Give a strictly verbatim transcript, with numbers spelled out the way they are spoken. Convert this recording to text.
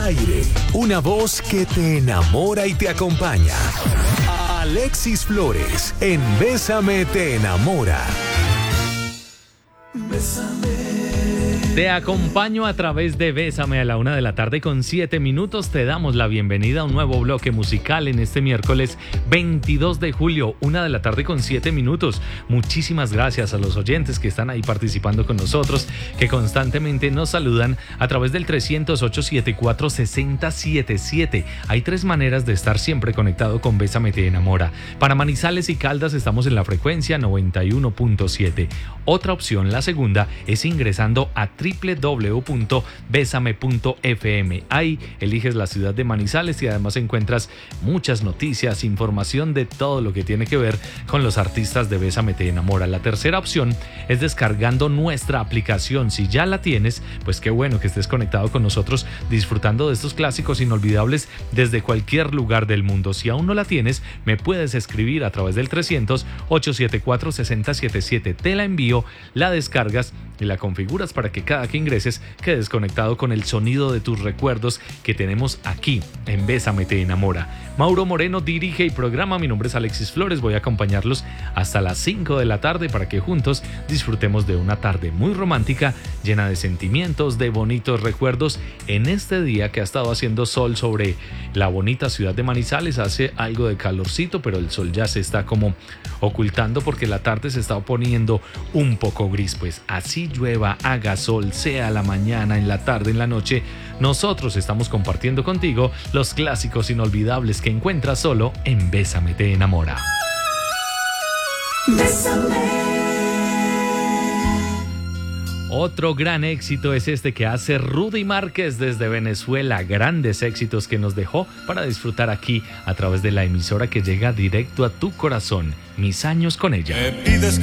aire, una voz que te enamora y te acompaña. Alexis Flores, en Bésame te enamora. Bésame. Te acompaño a través de Bésame a la una de la tarde con siete minutos. Te damos la bienvenida a un nuevo bloque musical en este miércoles veintidós de julio, una de la tarde con siete minutos. Muchísimas gracias a los oyentes que están ahí participando con nosotros, que constantemente nos saludan a través del trescientos ocho, setenta y cuatro, sesenta setenta y siete. Hay tres maneras de estar siempre conectado con Bésame te enamora. Para Manizales y Caldas estamos en la frecuencia noventa y uno punto siete. Otra opción, la segunda, es ingresando a doble u doble u doble u punto bésame punto efe eme. Ahí eliges la ciudad de Manizales y además encuentras muchas noticias, información de todo lo que tiene que ver con los artistas de Bésame te enamora. La tercera opción es descargando nuestra aplicación. Si ya la tienes, pues qué bueno que estés conectado con nosotros disfrutando de estos clásicos inolvidables desde cualquier lugar del mundo. Si aún no la tienes, me puedes escribir a través del trescientos, ochocientos setenta y cuatro, sesenta setenta y siete. Te la envío, la descargas y la configuras para que cada que ingreses quedes conectado con el sonido de tus recuerdos que tenemos aquí en Bésame te enamora. Mauro Moreno dirige y programa. Mi nombre es Alexis Flores. Voy a acompañarlos hasta las cinco de la tarde para que juntos disfrutemos de una tarde muy romántica, llena de sentimientos, de bonitos recuerdos. En este día que ha estado haciendo sol sobre la bonita ciudad de Manizales, hace algo de calorcito, pero el sol ya se está como ocultando porque la tarde se está poniendo un poco gris. Pues así llueva, haga sol, sea la mañana, en la tarde, en la noche, nosotros estamos compartiendo contigo los clásicos inolvidables que encuentras solo en Bésame te enamora. Bésame. Otro gran éxito es este que hace Rudy Márquez desde Venezuela. Grandes éxitos que nos dejó para disfrutar aquí a través de la emisora que llega directo a tu corazón. Mis años con ella. Me pides